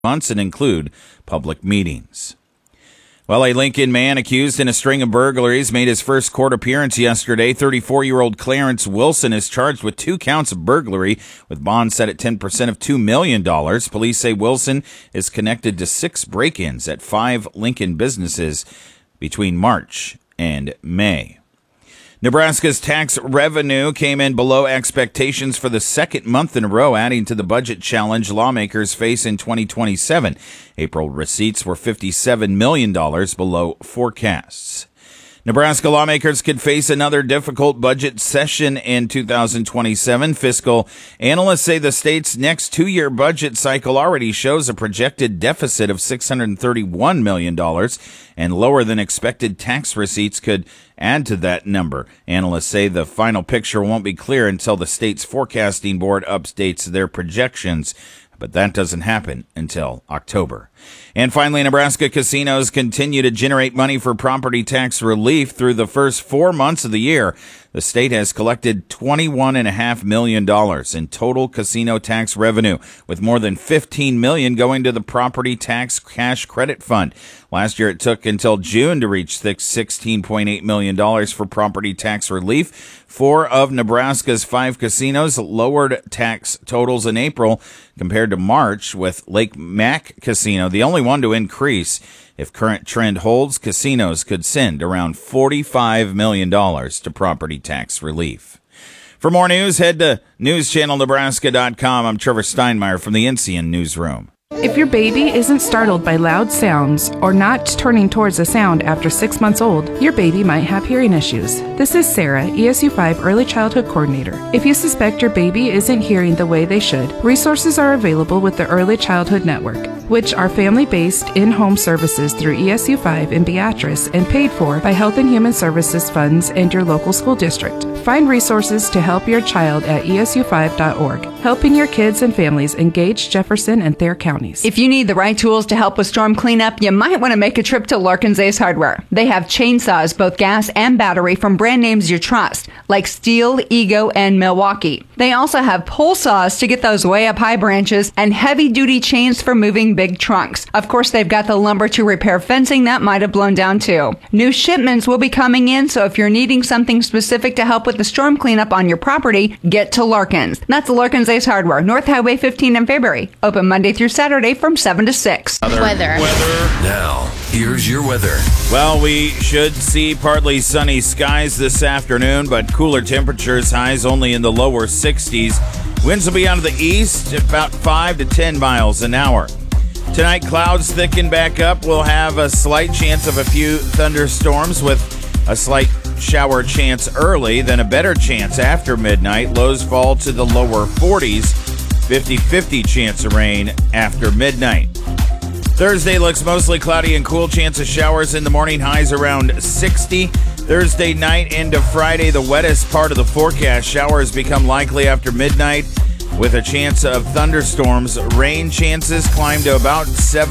months and include public meetings. Well, a Lincoln man accused in a string of burglaries made his first court appearance yesterday. 34-year-old Clarence Wilson is charged with 2 counts of burglary, with bond set at 10% of $2 million. Police say Wilson is connected to 6 break-ins at 5 Lincoln businesses between March and May. Nebraska's tax revenue came in below expectations for the second month in a row, adding to the budget challenge lawmakers face in 2027. April receipts were $57 million below forecasts. Nebraska lawmakers could face another difficult budget session in 2027. Fiscal analysts say the state's next 2-year budget cycle already shows a projected deficit of $631 million, and lower than expected tax receipts could add to that number. Analysts say the final picture won't be clear until the state's forecasting board updates their projections, but that doesn't happen until October. And finally, Nebraska casinos continue to generate money for property tax relief through the first 4 months of the year. The state has collected $21.5 million in total casino tax revenue, with more than $15 million going to the Property Tax Cash Credit Fund. Last year, it took until June to reach $16.8 million for property tax relief. 4 of Nebraska's 5 casinos lowered tax totals in April compared to March, with Lake Mac Casino the only one to increase. If current trend holds, casinos could send around $45 million to property tax relief. For more news, head to newschannelnebraska.com. I'm Trevor Steinmeier from the NCN Newsroom. If your baby isn't startled by loud sounds or not turning towards a sound after 6 months old, your baby might have hearing issues. This is Sarah, ESU5 Early Childhood Coordinator. If you suspect your baby isn't hearing the way they should, resources are available with the Early Childhood Network, which are family-based in-home services through ESU5 in Beatrice and paid for by Health and Human Services funds and your local school district. Find resources to help your child at esu5.org, helping your kids and families engage Jefferson and Thayer counties. If you need the right tools to help with storm cleanup, you might want to make a trip to Larkin's Ace Hardware. They have chainsaws, both gas and battery, from brand names you trust, like Stihl, Ego, and Milwaukee. They also have pole saws to get those way up high branches and heavy-duty chains for moving big trunks. Of course, they've got the lumber to repair fencing that might have blown down too. New shipments will be coming in, so if you're needing something specific to help with the storm cleanup on your property, get to Larkin's. That's Larkin's Ace Hardware, North Highway 15 in Fairbury. Open Monday through Saturday from 7 to 6. Weather. Now, here's your weather. Well, we should see partly sunny skies this afternoon, but cooler temperatures, highs only in the lower 60s. Winds will be out of the east at about 5 to 10 miles an hour. Tonight, clouds thicken back up. We'll have a slight chance of a few thunderstorms with a slight shower chance early, then a better chance after midnight. Lows fall to the lower 40s. 50-50 chance of rain after midnight. Thursday looks mostly cloudy and cool. Chance of showers in the morning, highs around 60. Thursday night into Friday, the wettest part of the forecast. Showers become likely after midnight with a chance of thunderstorms. Rain chances climb to about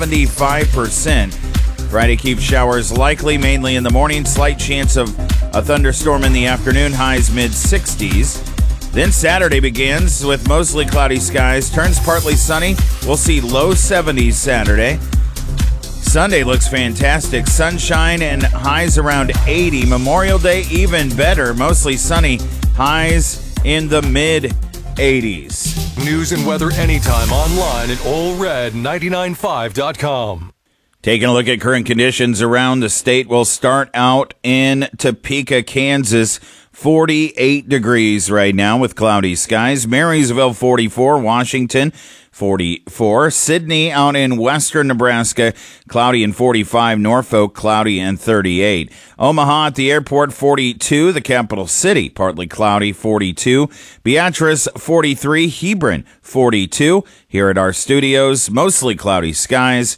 75%. Friday keeps showers likely, mainly in the morning. Slight chance of a thunderstorm in the afternoon, highs mid-60s. Then Saturday begins with mostly cloudy skies, turns partly sunny. We'll see low 70s Saturday. Sunday looks fantastic. Sunshine and highs around 80. Memorial Day even better, mostly sunny. Highs in the mid-80s. News and weather anytime online at allred995.com. Taking a look at current conditions around the state, we'll start out in Topeka, Kansas. 48 degrees right now with cloudy skies. Marysville, 44. Washington, 44. Sydney out in western Nebraska, cloudy and 45. Norfolk, cloudy and 38. Omaha at the airport, 42. The capital city, partly cloudy, 42. Beatrice, 43. Hebron, 42. Here at our studios, mostly cloudy skies,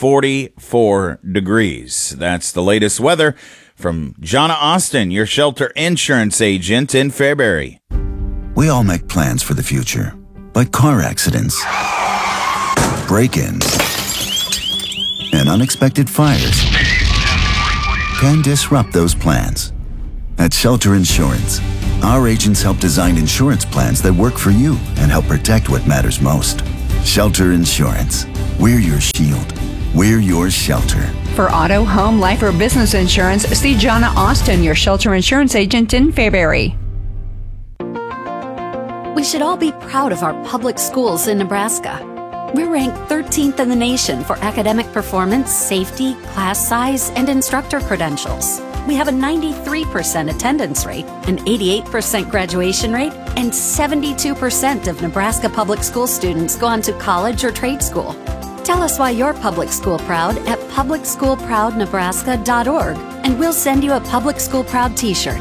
44 degrees. That's the latest weather from Jonna Austin, your shelter insurance agent in Fairbury. We all make plans for the future, but car accidents, break-ins, and unexpected fires can disrupt those plans. At Shelter Insurance, our agents help design insurance plans that work for you and help protect what matters most. Shelter Insurance. We're your shield. We're your shelter. For auto, home, life, or business insurance, see Jonna Austin, your shelter insurance agent in Fairbury. We should all be proud of our public schools in Nebraska. We're ranked 13th in the nation for academic performance, safety, class size, and instructor credentials. We have a 93% attendance rate, an 88% graduation rate, and 72% of Nebraska public school students go on to college or trade school. Tell us why you're public school proud at publicschoolproudnebraska.org, and we'll send you a Public School Proud t-shirt.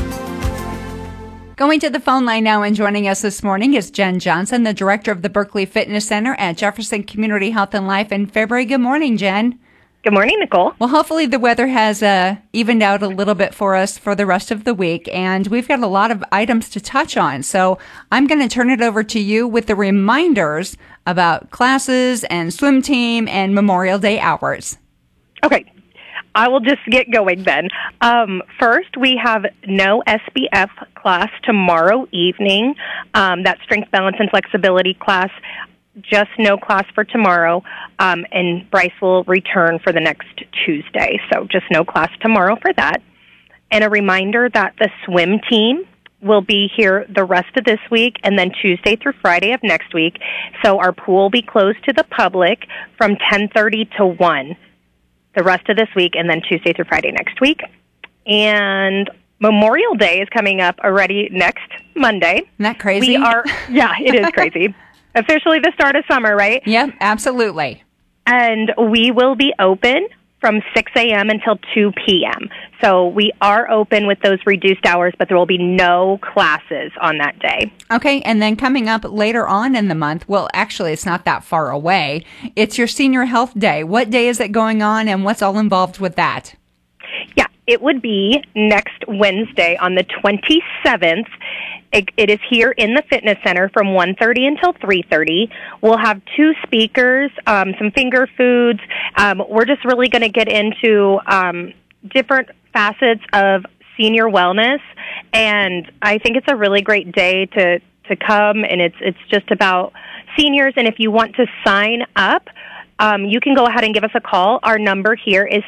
Going to the phone line now and joining us this morning is Jen Johnson, the director of the Berkeley Fitness Center at Jefferson Community Health and Life in Fairbury. Good morning, Jen. Good morning, Nicole. Well, hopefully the weather has evened out a little bit for us for the rest of the week, and we've got a lot of items to touch on. So I'm going to turn it over to you with the reminders about classes and swim team and Memorial Day hours. Okay. I will just get going then. First, we have no SBF class tomorrow evening. That strength, balance, and flexibility class, just no class for tomorrow. And Bryce will return for the next Tuesday. So just no class tomorrow for that. And a reminder that the swim team will be here the rest of this week and then Tuesday through Friday of next week. So our pool will be closed to the public from 10:30 to 1. The rest of this week, and then Tuesday through Friday next week. And Memorial Day is coming up already next Monday. Isn't that crazy? Yeah, it is crazy. Officially the start of summer, right? Yep, absolutely. And we will be open from 6 a.m. until 2 p.m. So we are open with those reduced hours, but there will be no classes on that day. Okay, and then coming up later on in the month, well, actually, it's not that far away. It's your Senior Health Day. What day is it going on, and what's all involved with that? Yeah, it would be next Wednesday on the 27th. It is here in the fitness center from 1:30 until 3:30. We'll have 2 speakers, some finger foods. We're just really going to get into different facets of senior wellness, and I think it's a really great day to come, and it's just about seniors. And if you want to sign up, you can go ahead and give us a call. Our number here is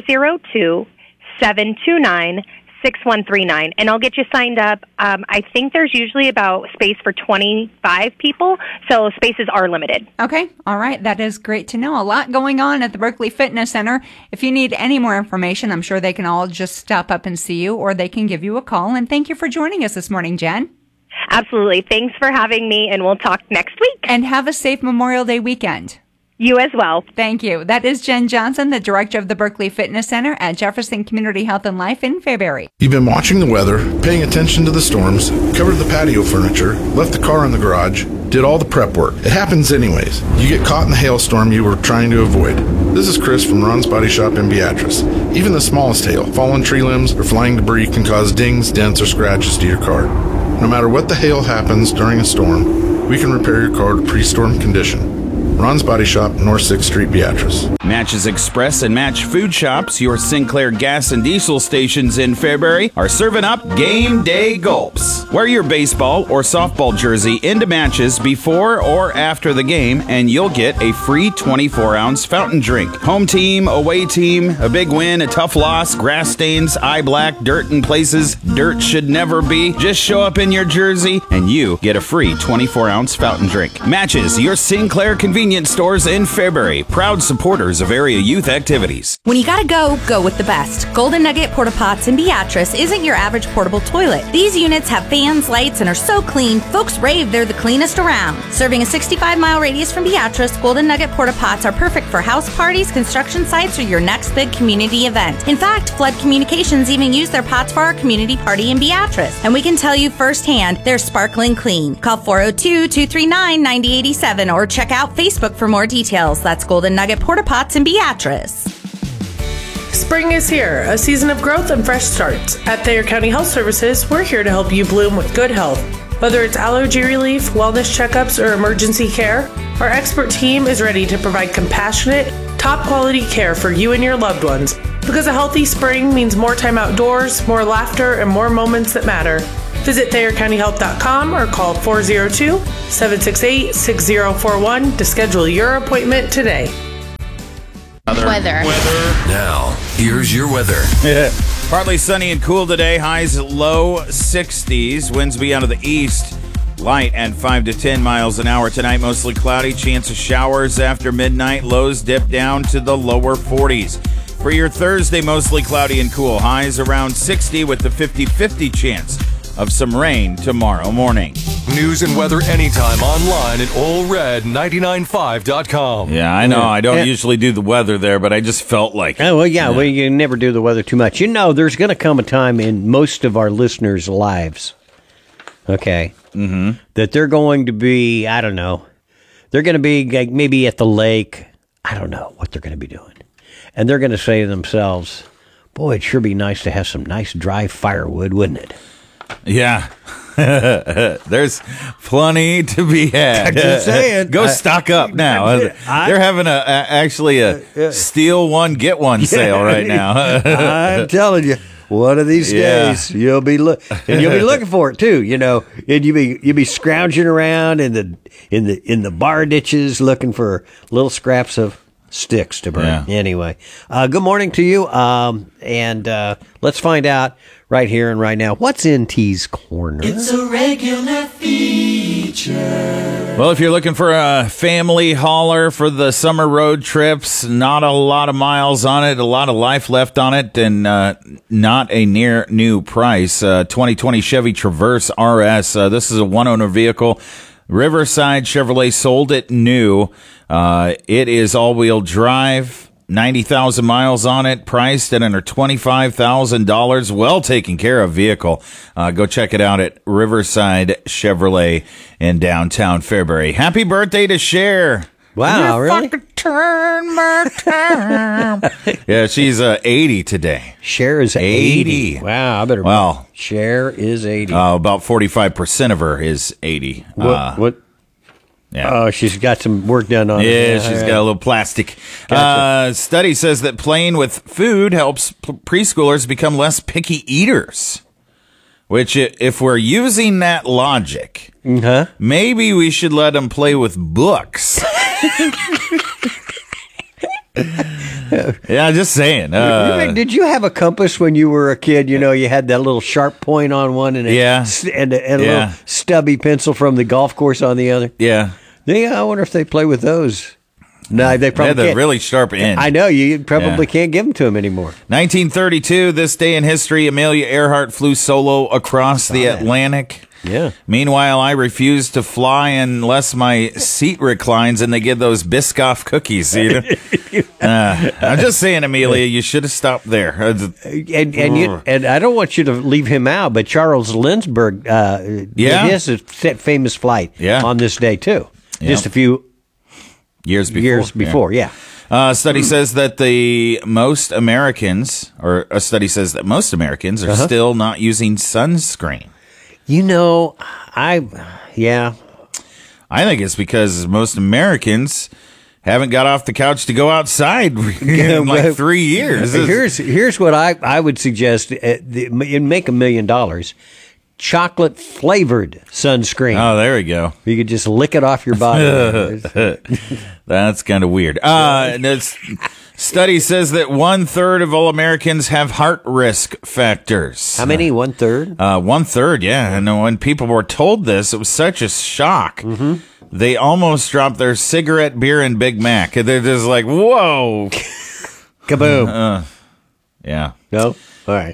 402-729-6139, and I'll get you signed up. I think there's usually about space for 25 people, so spaces are limited. Okay. All right. That is great to know. A lot going on at the Berkeley Fitness Center. If you need any more information, I'm sure they can all just stop up and see you, or they can give you a call. And thank you for joining us this morning, Jen. Absolutely. Thanks for having me, and we'll talk next week. And have a safe Memorial Day weekend. You as well. Thank you. That is Jen Johnson, the director of the Berkeley Fitness Center at Jefferson Community Health and Life in Fairbury. You've been watching the weather, paying attention to the storms, covered the patio furniture, left the car in the garage, did all the prep work. It happens anyways. You get caught in the hailstorm you were trying to avoid. This is Chris from Ron's Body Shop in Beatrice. Even the smallest hail, fallen tree limbs, or flying debris can cause dings, dents, or scratches to your car. No matter what the hail happens during a storm, we can repair your car to pre-storm condition. Ron's Body Shop, North 6th Street, Beatrice. Matches Express and Match Food Shops, your Sinclair gas and diesel stations in Fairbury, are serving up game day gulps. Wear your baseball or softball jersey into Matches before or after the game, and you'll get a free 24-ounce fountain drink. Home team, away team, a big win, a tough loss, grass stains, eye black, dirt in places dirt should never be. Just show up in your jersey, and you get a free 24-ounce fountain drink. Matches, your Sinclair convenience stores in Fairbury, proud supporters of area youth activities. When you gotta go, go with the best. Golden Nugget Porta Pots in Beatrice isn't your average portable toilet. These units have fans, lights, and are so clean, folks rave they're the cleanest around. Serving a 65-mile radius from Beatrice, Golden Nugget Porta Pots are perfect for house parties, construction sites, or your next big community event. In fact, Flood Communications even use their pots for our community party in Beatrice. And we can tell you firsthand, they're sparkling clean. Call 402-239-9087 or check out Facebook for more details. That's Golden Nugget Porta Pots in Beatrice. Spring is here, a season of growth and fresh starts. At Thayer County Health Services, we're here to help you bloom with good health. Whether it's allergy relief, wellness checkups, or emergency care, our expert team is ready to provide compassionate, top-quality care for you and your loved ones. Because a healthy spring means more time outdoors, more laughter, and more moments that matter. Visit ThayerCountyHealth.com or call 402-768-6041 to schedule your appointment today. Weather. Now, here's your weather. Partly sunny and cool today. Highs low 60s. Winds be out of the east. Light at 5 to 10 miles an hour tonight. Mostly cloudy. Chance of showers after midnight. Lows dip down to the lower 40s. For your Thursday, mostly cloudy and cool. Highs around 60 with the 50-50 chance of some rain tomorrow morning. News and weather anytime online at allred995.com. Yeah, I know. I don't usually do the weather there, but I just felt like... Oh, well, yeah, well, you never do the weather too much. You know, there's going to come a time in most of our listeners' lives, okay, that they're going to be, I don't know, they're going to be like maybe at the lake. I don't know what they're going to be doing. And they're going to say to themselves, boy, it'd sure be nice to have some nice dry firewood, wouldn't it? Yeah. There's plenty to be had. I'm just saying. Go stock up now. They're having a steal one, get one sale right now. I'm telling you. One of these days, you'll be looking for it too, you know. And you'll be scrounging around in the bar ditches looking for little scraps of sticks to burn. Yeah. Anyway, good morning to you. And let's find out right here and right now what's in T's Corner. It's a regular feature. Well, if you're looking for a family hauler for the summer road trips, not a lot of miles on it, a lot of life left on it, and not a near new price. 2020 Chevy Traverse RS. This is a one-owner vehicle. Riverside Chevrolet sold it new. It is all-wheel drive, 90,000 miles on it, priced at under $25,000. Well taken care of vehicle. Go check it out at Riverside Chevrolet in downtown Fairbury. Happy birthday to Cher. Wow, really? Turn my time. Yeah, she's 80 today. Cher is 80. Wow, I better. Well, Cher is 80. About 45% of her is 80. What? Yeah. Oh, she's got some work done on it. Yeah, she's got a little plastic. Gotcha. Study says that playing with food helps preschoolers become less picky eaters. Which, if we're using that logic, maybe we should let them play with books. Yeah, just saying. Did you have a compass when you were a kid? You know, you had that little sharp point on one and a little stubby pencil from the golf course on the other. Yeah. I wonder if they play with those. No, they probably had the can't. really sharp end. I know, you probably can't give them to them anymore. 1932, this day in history, Amelia Earhart flew solo across the Atlantic. Yeah. Meanwhile, I refuse to fly unless my seat reclines and they give those Biscoff cookies. You know? I'm just saying, Amelia, you should have stopped there. And I don't want you to leave him out, but Charles Lindbergh did his famous flight on this day, too. Yeah. Just a few years before. Study says that most Americans are still not using sunscreen. You know, I think it's because most Americans haven't got off the couch to go outside in like 3 years. Here's what I would suggest. It'd make $1 million. Chocolate flavored sunscreen. Oh, there we go. You could just lick it off your body. That's kind of weird. Study says that 1/3 of all Americans have heart risk factors. How many? 1/3? 1/3, yeah. And when people were told this, it was such a shock. They almost dropped their cigarette, beer, and Big Mac. They're just like, whoa. Kaboom. Yeah. No? All right.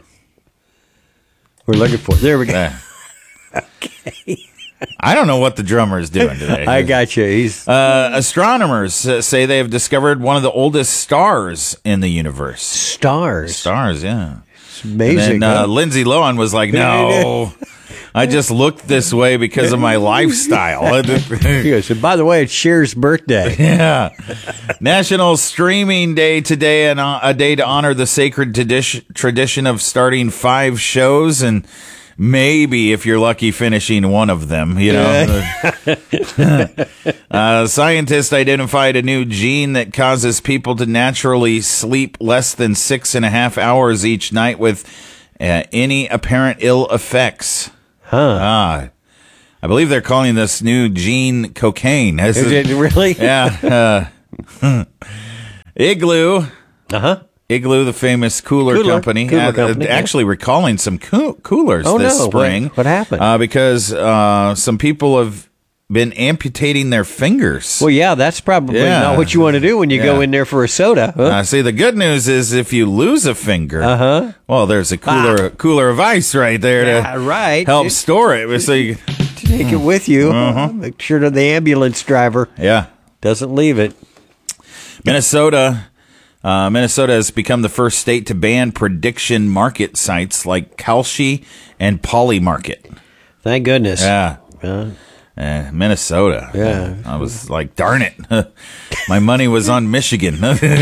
We're looking for it. There we go. Okay. I don't know what the drummer is doing today. I got you. He's astronomers say they have discovered one of the oldest stars in the universe. Stars, yeah. It's amazing. And then Lindsay Lohan was like, "No, I just looked this way because of my lifestyle." So, by the way, it's Cher's birthday. Yeah. National Streaming Day today, and a day to honor the sacred tradition of starting 5 shows and maybe, if you're lucky, finishing one of them, you know. Scientists identified a new gene that causes people to naturally sleep less than 6.5 hours each night with any apparent ill effects. Huh. I believe they're calling this new gene cocaine. Is it really? Yeah. Igloo. Igloo, the famous cooler company, actually recalling some coolers this spring. What happened? Because some people have been amputating their fingers. Well, yeah, that's probably not what you want to do when you go in there for a soda. Huh? See, the good news is if you lose a finger, well, there's a cooler of ice right there to help store it. So you take it with you. Make sure that the ambulance driver doesn't leave it. Minnesota has become the first state to ban prediction market sites like Kalshi and Polymarket. Thank goodness. Yeah. Minnesota. Yeah. I was like, darn it. My money was on Michigan.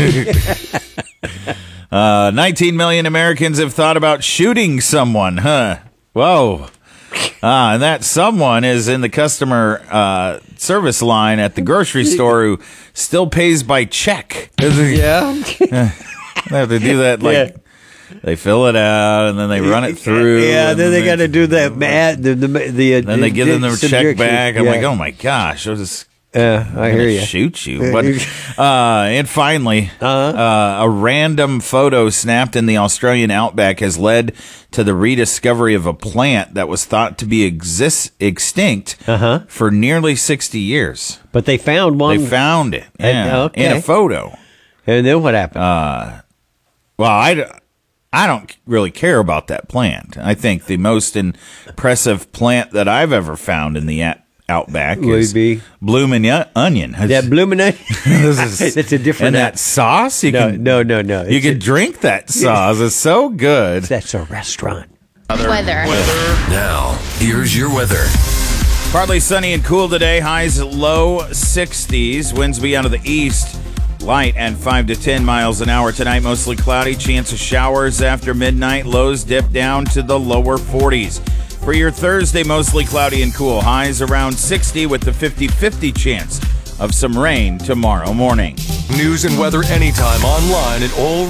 19 million Americans have thought about shooting someone. Whoa. And that someone is in the customer service line at the grocery store who still pays by check. Yeah. They have to do that they fill it out and then they run it through. Yeah, then they got to do that. Then they give them their check back. I'm like, oh my gosh, I hear you. Shoot you. But, and finally, a random photo snapped in the Australian outback has led to the rediscovery of a plant that was thought to be extinct for nearly 60 years. But they found one. They found it in a photo. And then what happened? Well, I don't really care about that plant. I think the most impressive plant that I've ever found in the outback is bloomin' onion. That bloomin' onion? It's a different... And that sauce? No. You can drink that sauce. It's so good. That's a restaurant. Weather. Now, here's your weather. Partly sunny and cool today. Highs low 60s. Winds be out of the east. Light and 5 to 10 miles an hour tonight. Mostly cloudy. Chance of showers after midnight. Lows dip down to the lower 40s. For your Thursday, mostly cloudy and cool. Highs around 60 with the 50-50 chance of some rain tomorrow morning. News and weather anytime online at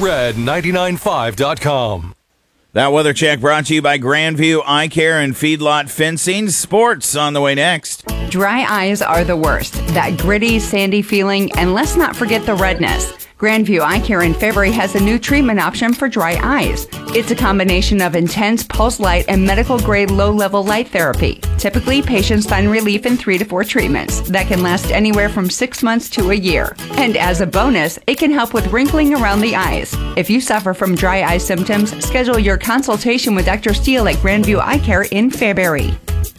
allred995.com. That weather check brought to you by Grandview Eye Care and Feedlot Fencing. Sports on the way next. Dry eyes are the worst. That gritty, sandy feeling, and let's not forget the redness. Grandview Eye Care in Fairbury has a new treatment option for dry eyes. It's a combination of intense pulse light and medical-grade low-level light therapy. Typically, patients find relief in 3 to 4 treatments that can last anywhere from 6 months to a year. And as a bonus, it can help with wrinkling around the eyes. If you suffer from dry eye symptoms, schedule your consultation with Dr. Steele at Grandview Eye Care in Fairbury.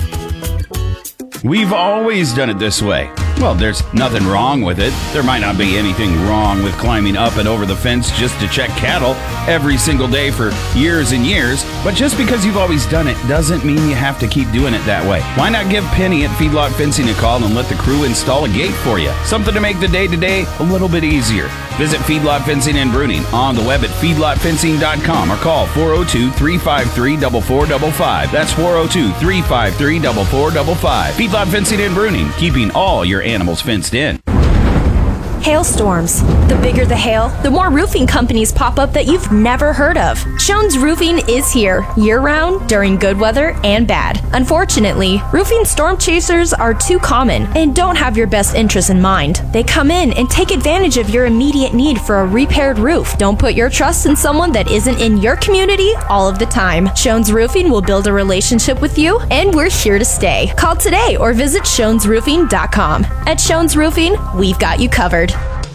We've always done it this way. Well, there's nothing wrong with it. There might not be anything wrong with climbing up and over the fence just to check cattle every single day for years and years. But just because you've always done it doesn't mean you have to keep doing it that way. Why not give Penny at Feedlot Fencing a call and let the crew install a gate for you? Something to make the day-to-day a little bit easier. Visit Feedlot Fencing and Bruning on the web at feedlotfencing.com or call 402-353-4455. That's 402-353-4455. Feedlot Fencing and Bruning, keeping all your animals fenced in. Hailstorms. The bigger the hail, the more roofing companies pop up that you've never heard of. Schoen's Roofing is here year-round during good weather and bad. Unfortunately, roofing storm chasers are too common and don't have your best interests in mind. They come in and take advantage of your immediate need for a repaired roof. Don't put your trust in someone that isn't in your community all of the time. Schoen's Roofing will build a relationship with you, and we're here to stay. Call today or visit schoensroofing.com. At Schoen's Roofing, we've got you covered.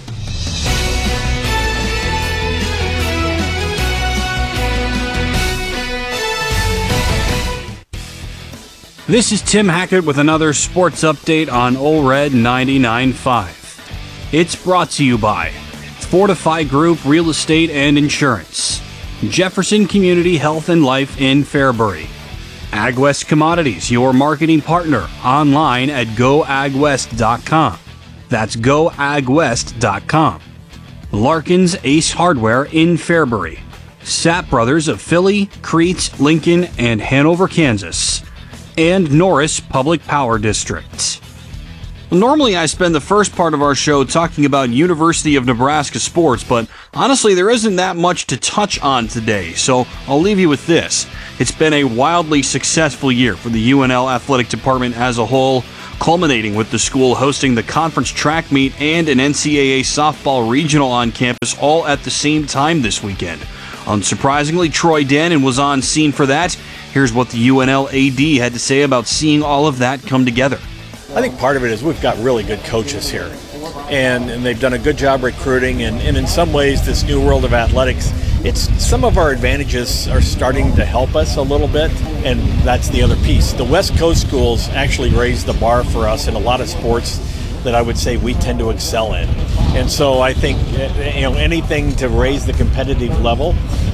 This is Tim Hackett with another sports update on Ole Red 99.5. It's brought to you by Fortify Group Real Estate and Insurance, Jefferson Community Health and Life in Fairbury, AgWest Commodities, your marketing partner, online at goagwest.com. That's goagwest.com. Larkin's Ace Hardware in Fairbury, Sapp Brothers of Philly, Crete, Lincoln, and Hanover, Kansas, and Norris Public Power District. Normally, I spend the first part of our show talking about University of Nebraska sports, but honestly, there isn't that much to touch on today, so I'll leave you with this. It's been a wildly successful year for the UNL athletic department as a whole, culminating with the school hosting the conference track meet and an NCAA softball regional on campus all at the same time this weekend. Unsurprisingly, Troy Dannon was on scene for that. Here's what the UNL AD had to say about seeing all of that come together. I think part of it is we've got really good coaches here, and they've done a good job recruiting, and in some ways this new world of athletics, some of our advantages are starting to help us a little bit, and that's the other piece. The West Coast schools actually raise the bar for us in a lot of sports that I would say we tend to excel in. And so I think anything to raise the competitive level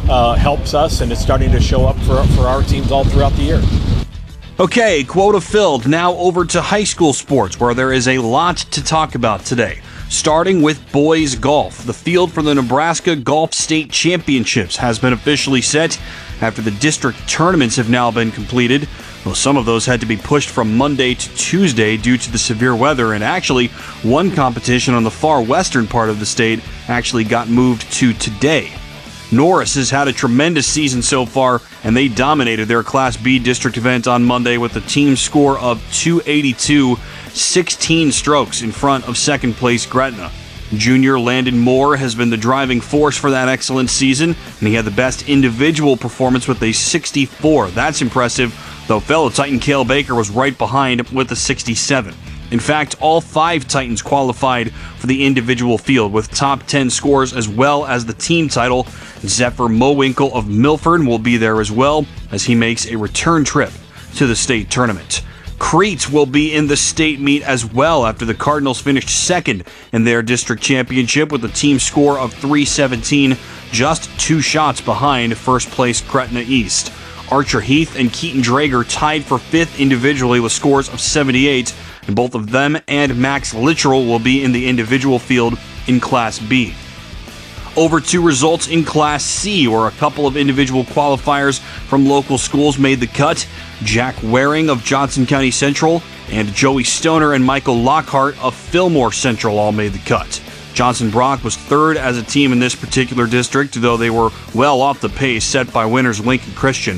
helps us, and it's starting to show up for our teams all throughout the year. Okay, quota filled. Now over to high school sports, where there is a lot to talk about today. Starting with boys golf. The field for the Nebraska Golf State Championships has been officially set after the district tournaments have now been completed. Well, some of those had to be pushed from Monday to Tuesday due to the severe weather, and actually, one competition on the far western part of the state actually got moved to today. Norris has had a tremendous season so far, and they dominated their Class B district event on Monday with a team score of 282, 16 strokes in front of second place Gretna. Junior Landon Moore has been the driving force for that excellent season, and he had the best individual performance with a 64. That's impressive, though fellow Titan Cale Baker was right behind with a 67. In fact, all 5 Titans qualified for the individual field with top 10 scores as well as the team title. Zephyr Mowinkle of Milford will be there as well as he makes a return trip to the state tournament. Crete will be in the state meet as well after the Cardinals finished second in their district championship with a team score of 317, just 2 shots behind first place Gretna East. Archer Heath and Keaton Drager tied for 5th individually with scores of 78, and both of them and Max Littrell will be in the individual field in Class B. Over to results in Class C, where a couple of individual qualifiers from local schools made the cut. Jack Waring of Johnson County Central and Joey Stoner and Michael Lockhart of Fillmore Central all made the cut. Johnson Brock was 3rd as a team in this particular district, though they were well off the pace set by winners Lincoln Christian.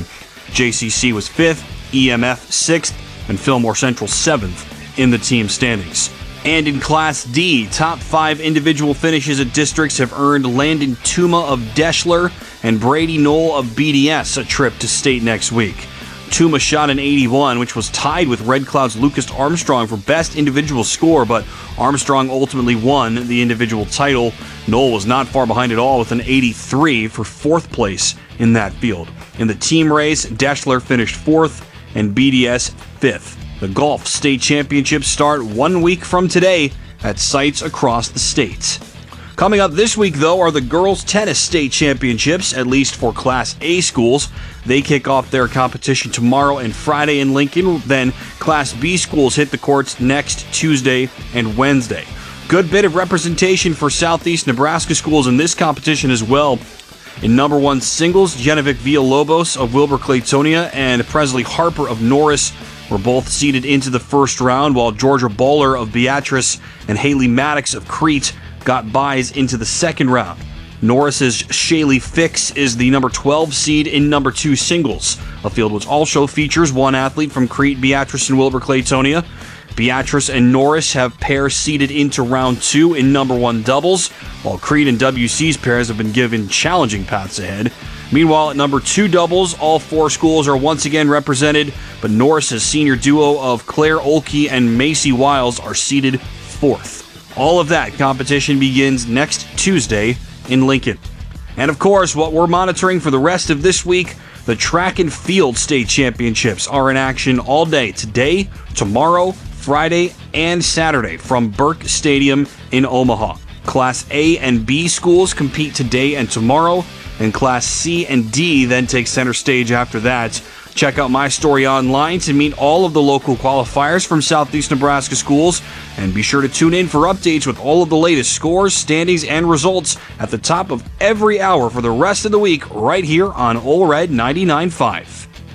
JCC was 5th, EMF 6th, and Fillmore Central 7th in the team standings. And in Class D, top 5 individual finishes at districts have earned Landon Tuma of Deschler and Brady Knoll of BDS a trip to state next week. Tuma shot an 81, which was tied with Red Cloud's Lucas Armstrong for best individual score, but Armstrong ultimately won the individual title. Knoll was not far behind at all with an 83 for 4th place in that field. In the team race, Deschler finished 4th and BDS 5th. The Golf State Championships start 1 week from today at sites across the state. Coming up this week, though, are the Girls Tennis State Championships, at least for Class A schools. They kick off their competition tomorrow and Friday in Lincoln. Then Class B schools hit the courts next Tuesday and Wednesday. Good bit of representation for Southeast Nebraska schools in this competition as well. In number 1 singles, Genevieve Villalobos of Wilbur Claytonia and Presley Harper of Norris were both seeded into the first round, while Georgia Bowler of Beatrice and Haley Maddox of Crete got byes into the second round. Norris's Shaylee Fix is the number 12 seed in number 2 singles, a field which also features one athlete from Crete, Beatrice, and Wilbur Claytonia. Beatrice and Norris have pairs seeded into round 2 in number 1 doubles, while Crete and WC's pairs have been given challenging paths ahead. Meanwhile, at number 2 doubles, all 4 schools are once again represented, but Norris's senior duo of Claire Olkey and Macy Wiles are seeded 4th. All of that competition begins next Tuesday in Lincoln. And of course, what we're monitoring for the rest of this week, the Track and Field State Championships are in action all day today, tomorrow, Friday, and Saturday from Burke Stadium in Omaha. Class A and B schools compete today and tomorrow, and Class C and D then take center stage after that. Check out my story online to meet all of the local qualifiers from Southeast Nebraska schools, and be sure to tune in for updates with all of the latest scores, standings, and results at the top of every hour for the rest of the week right here on Ole Red 99.5.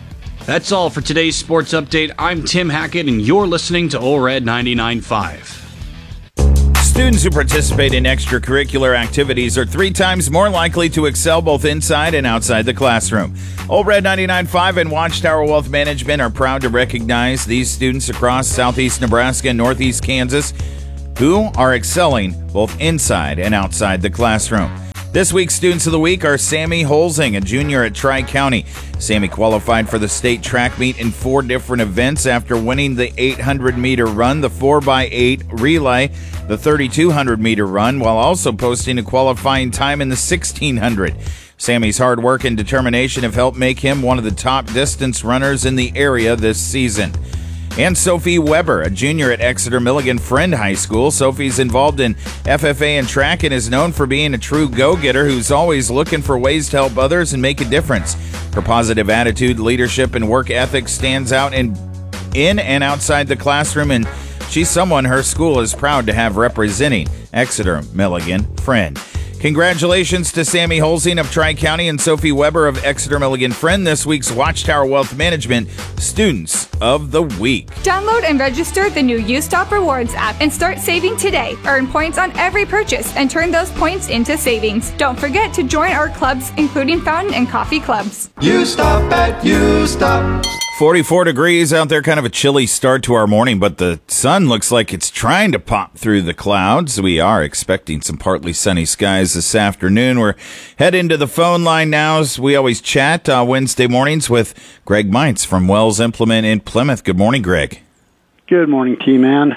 That's all for today's sports update. I'm Tim Hackett, and you're listening to Ole Red 99.5. Students who participate in extracurricular activities are 3 times more likely to excel both inside and outside the classroom. Ole Red 99.5 and Watchtower Wealth Management are proud to recognize these students across southeast Nebraska and northeast Kansas who are excelling both inside and outside the classroom. This week's Students of the Week are Sammy Holzing, a junior at Tri-County. Sammy qualified for the state track meet in 4 different events after winning the 800-meter run, the 4x8 relay, the 3,200-meter run, while also posting a qualifying time in the 1,600. Sammy's hard work and determination have helped make him one of the top distance runners in the area this season. And Sophie Weber, a junior at Exeter Milligan Friend High School. Sophie's involved in FFA and track and is known for being a true go-getter who's always looking for ways to help others and make a difference. Her positive attitude, leadership, and work ethic stands out in and outside the classroom, and she's someone her school is proud to have representing Exeter Milligan Friend. Congratulations to Sammy Holzing of Tri-County and Sophie Weber of Exeter Milligan Friend, this week's Watchtower Wealth Management Students of the Week. Download and register the new U-Stop Rewards app and start saving today. Earn points on every purchase and turn those points into savings. Don't forget to join our clubs, including fountain and coffee clubs. U-Stop at U-Stop. 44 degrees out there, kind of a chilly start to our morning, but the sun looks like it's trying to pop through the clouds. We are expecting some partly sunny skies this afternoon. We're heading to the phone line now, as we always chat Wednesday mornings with Greg Meitz from Wells Implement in Plymouth. Good morning, Greg. Good morning, T-Man.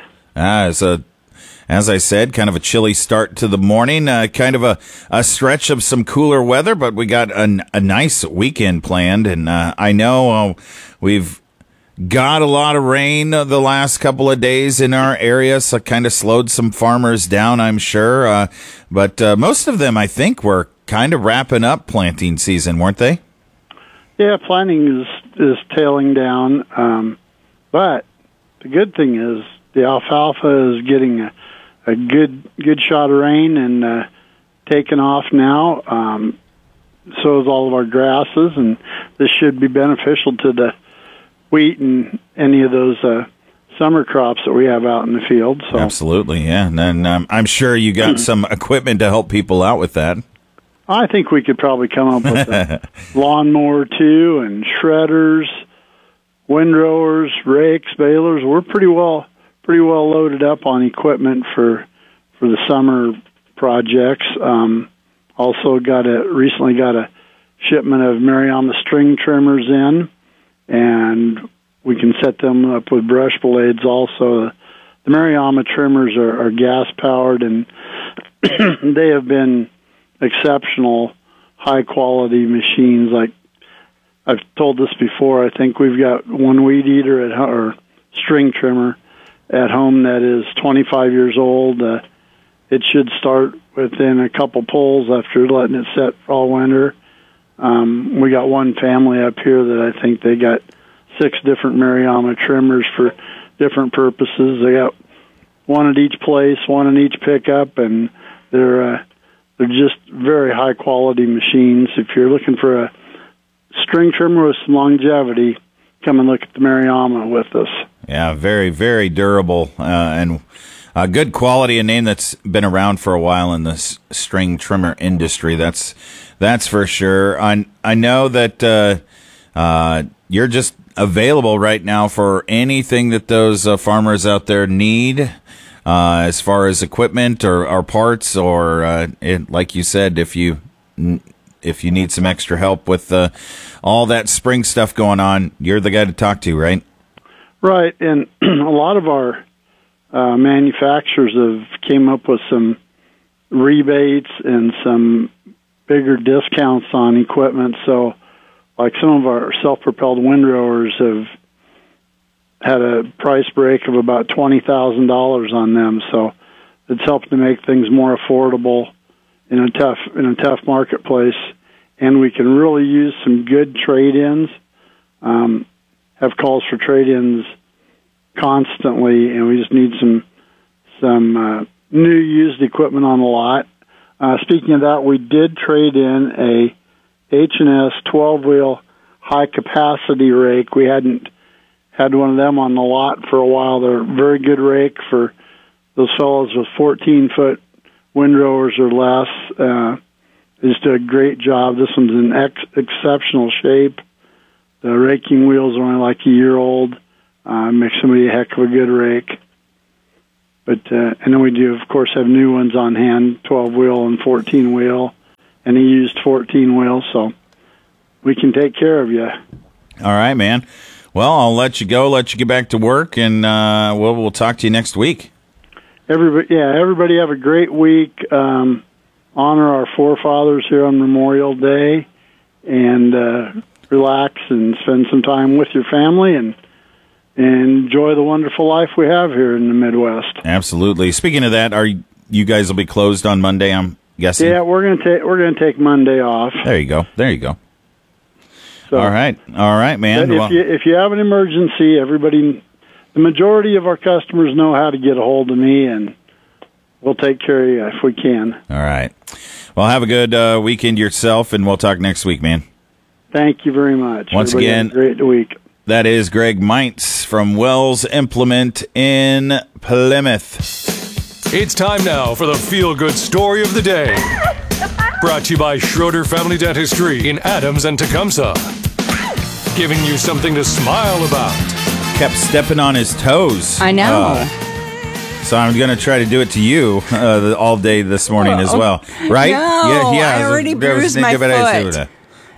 As I said, kind of a chilly start to the morning, kind of a stretch of some cooler weather, but we got a nice weekend planned, and I know we've got a lot of rain the last couple of days in our area, so kind of slowed some farmers down, I'm sure, but most of them, I think, were kind of wrapping up planting season, weren't they? Yeah, planting is tailing down, but the good thing is the alfalfa is getting a good shot of rain and taking off now. So is all of our grasses, and this should be beneficial to the wheat and any of those summer crops that we have out in the field. So absolutely, yeah. And I'm sure you got some equipment to help people out with that. I think we could probably come up with a lawnmower too, and shredders, windrowers, rakes, balers. We're pretty well loaded up on equipment for the summer projects. Also recently got a shipment of Mariama string trimmers in, and we can set them up with brush blades also. The Mariama trimmers are gas powered, and they have been exceptional, high quality machines. Like I've told this before, I think we've got one weed eater or string trimmer at home that is 25 years old. It should start within a couple pulls after letting it set all winter. We got one family up here that I think they got 6 different Mariama trimmers for different purposes. They got one at each place, one in each pickup, and they're just very high quality machines. If you're looking for a string trimmer with some longevity, come and look at the Mariama with us. Yeah, very, very durable and good quality, a name that's been around for a while in the string trimmer industry. That's for sure. I know that you're just available right now for anything that those farmers out there need as far as equipment or parts, or like you said, if you need some extra help with all that spring stuff going on, you're the guy to talk to, right? Right, and a lot of our manufacturers have came up with some rebates and some bigger discounts on equipment. So, like some of our self-propelled windrowers have had a price break of about $20,000 on them. So, it's helped to make things more affordable in a tough marketplace. And we can really use some good trade-ins. Have calls for trade-ins constantly, and we just need some new used equipment on the lot. Speaking of that, we did trade in a H&S 12-wheel high-capacity rake. We hadn't had one of them on the lot for a while. They're a very good rake for those fellows with 14-foot windrowers or less. They just did a great job. This one's in exceptional shape. The raking wheels are only like a year old. Makes somebody a heck of a good rake. But and then we do, of course, have new ones on hand, 12-wheel and 14-wheel, and a used 14-wheel, so we can take care of you. All right, man. Well, I'll let you go, let you get back to work, and we'll talk to you next week. Everybody have a great week. Honor our forefathers here on Memorial Day, and relax and spend some time with your family and enjoy the wonderful life we have here in the Midwest. Absolutely. Speaking of that, you guys will be closed on Monday, I'm guessing? Yeah, we're gonna take Monday off. There you go. So, all right, man. If you have an emergency, the majority of our customers know how to get a hold of me, and we'll take care of you if we can. All right. Well, have a good weekend yourself, and we'll talk next week, man. Thank you very much. Once Everybody again, have a great week. That is Greg Meintz from Wells Implement in Plymouth. It's time now for the feel-good story of the day. Brought to you by Schroeder Family Dentistry in Adams and Tecumseh. Giving you something to smile about. Kept stepping on his toes. I know. So I'm going to try to do it to you all day this morning as well. Right? No, I already bruised my foot.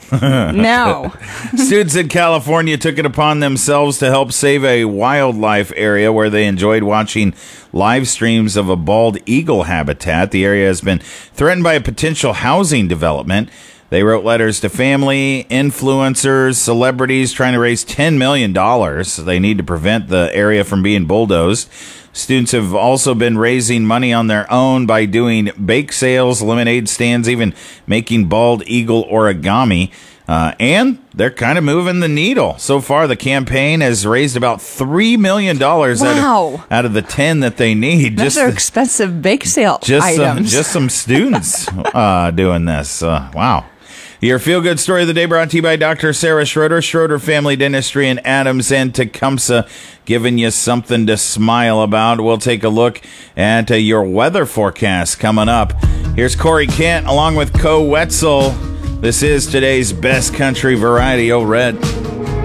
No. Students in California took it upon themselves to help save a wildlife area where they enjoyed watching live streams of a bald eagle habitat. The area has been threatened by a potential housing development. They wrote letters to family, influencers, celebrities trying to raise $10 million. They need to prevent the area from being bulldozed. Students have also been raising money on their own by doing bake sales, lemonade stands, even making bald eagle origami. And they're kind of moving the needle. So far, the campaign has raised about $3 million out of the 10 that they need. Those are expensive bake sale items. Just some students doing this. Wow. Your feel-good story of the day brought to you by Dr. Sarah Schroeder, Schroeder Family Dentistry in Adams and Tecumseh, giving you something to smile about. We'll take a look at your weather forecast coming up. Here's Corey Kent along with Co Wetzel. This is today's best country variety, Old Red.